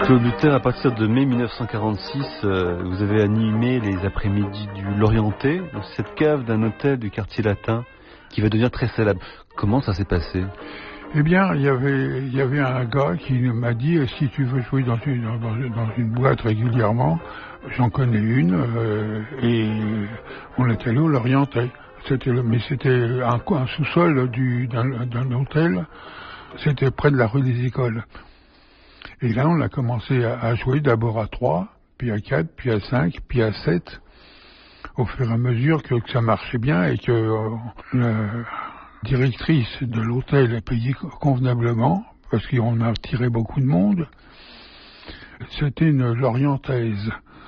Claude Luther, à partir de mai 1946, vous avez animé les après-midi du Lorientais, dans cette cave d'un hôtel du quartier latin qui va devenir très célèbre. Comment ça s'est passé ? Eh bien, il y avait un gars qui m'a dit si tu veux jouer dans une boîte régulièrement, j'en connais une, et on est allé au Lorientais. C'était un sous-sol d'un hôtel, c'était près de la rue des Écoles. Et là, on a commencé à jouer d'abord à 3, puis à 4, puis à 5, puis à 7, au fur et à mesure que ça marchait bien et que la directrice de l'hôtel est payée convenablement, parce qu'on a attiré beaucoup de monde. C'était une Lorientaise.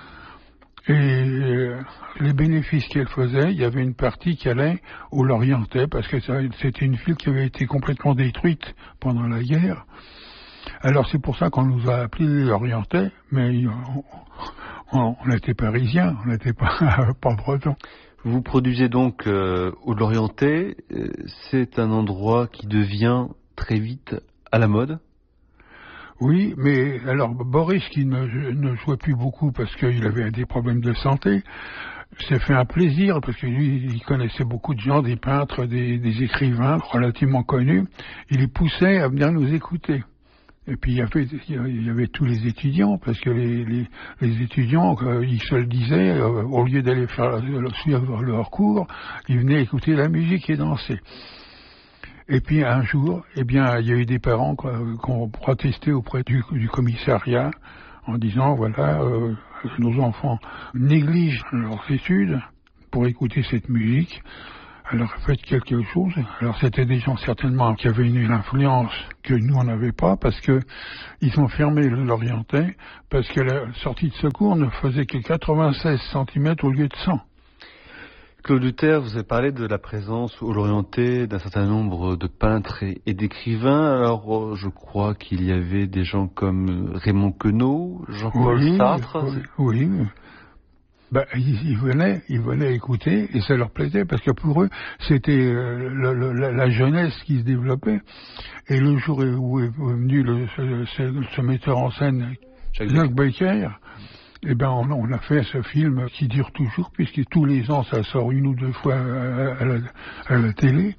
Et les bénéfices qu'elle faisait, il y avait une partie qui allait au Lorientais, parce que c'était une ville qui avait été complètement détruite pendant la guerre. Alors c'est pour ça qu'on nous a appelés les Lorientais, mais on était parisiens, on n'était pas bretons. Vous produisez donc au Lorientais, c'est un endroit qui devient très vite à la mode. Oui, mais alors Boris, qui ne jouait plus beaucoup parce qu'il avait des problèmes de santé, s'est fait un plaisir, parce que lui, il connaissait beaucoup de gens, des peintres, des écrivains relativement connus. Il les poussait à venir nous écouter. Et puis il y avait tous les étudiants, parce que les étudiants, ils se le disaient, au lieu d'aller suivre leur cours, ils venaient écouter la musique et danser. Et puis un jour, eh bien, il y a eu des parents qui ont protesté auprès du commissariat en disant voilà, nos enfants négligent leurs études pour écouter cette musique. Alors faites quelque chose. Alors c'était des gens certainement qui avaient une influence que nous on n'avait pas, parce que ils ont fermé le Lorientais parce que la sortie de secours ne faisait que 96 cm au lieu de 100. Claude Luther, vous avez parlé de la présence au Lorientais d'un certain nombre de peintres et d'écrivains. Alors, je crois qu'il y avait des gens comme Raymond Queneau, Jean-Paul Sartre. Oui. Ils venaient écouter, et ça leur plaisait, parce que pour eux, c'était la jeunesse qui se développait. Et le jour où est venu ce metteur en scène, Jacques Becker, eh ben on a fait ce film qui dure toujours, puisque tous les ans ça sort une ou deux fois à la télé.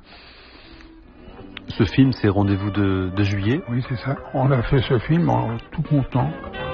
Ce film, c'est Rendez-vous de juillet. Oui, c'est ça. On a fait ce film en tout content.